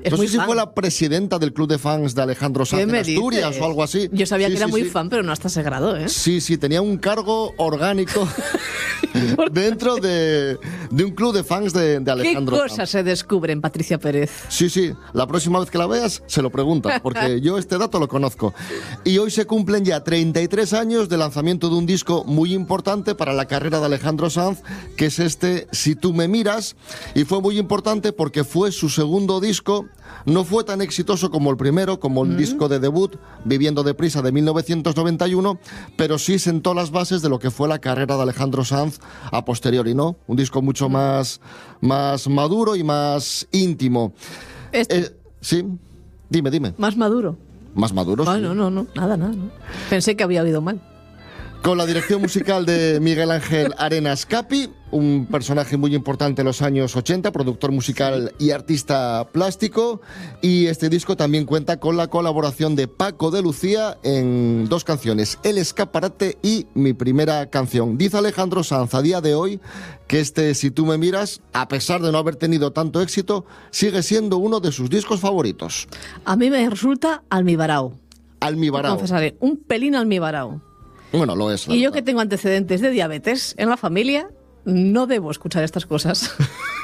No sé si fue la presidenta del club de fans de Alejandro Sanz en Asturias o algo así. Yo sabía que era muy fan, pero no hasta ese grado, ¿eh? Sí, tenía un cargo orgánico dentro de un club de fans de Alejandro Sanz. ¿Qué cosas se descubren, Patricia Pérez? Sí, la próxima vez que la veas se lo preguntas, porque yo este dato lo conozco. Y hoy se cumplen ya 33 años de lanzamiento de un disco muy importante para la carrera de Alejandro Sanz, que es este Si tú me miras, y fue muy importante porque fue su segundo disco. No fue tan exitoso como el primero, como el disco de debut, Viviendo deprisa, de 1991, pero sí sentó las bases de lo que fue la carrera de Alejandro Sanz a posteriori, ¿no? Un disco mucho más maduro y más íntimo. Sí, dime. ¿Más maduro? ¿Más maduro? Ah, sí. No, nada. No. Pensé que había oído mal. Con la dirección musical de Miguel Ángel Arenas Capi, un personaje muy importante en los años 80, productor musical y artista plástico. Y este disco también cuenta con la colaboración de Paco de Lucía en 2 canciones, El Escaparate y Mi Primera Canción. Dice Alejandro Sanz a día de hoy que este Si tú me miras, a pesar de no haber tenido tanto éxito, sigue siendo uno de sus discos favoritos. A mí me resulta almibarao. Almibarao. Confesaré, un pelín almibarao. Bueno, lo es. Y yo que tengo antecedentes de diabetes en la familia, no debo escuchar estas cosas.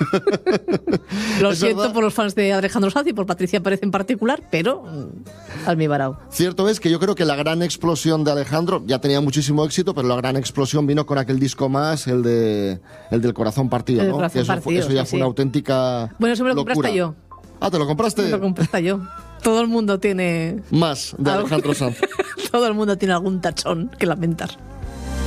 Lo siento por los fans de Alejandro Sanz y por Patricia Pérez en particular, pero almibarao. Cierto es que yo creo que la gran explosión de Alejandro ya tenía muchísimo éxito, pero la gran explosión vino con aquel disco más, el del Corazón Partido, El ¿no? Corazón Partido, eso ya fue una auténtica Bueno, eso me lo locura. compraste yo. Ah, ¿te lo compraste? Me lo compraste yo. Todo el mundo tiene... Más de Alejandro Sanz. Todo el mundo tiene algún tachón que lamentar.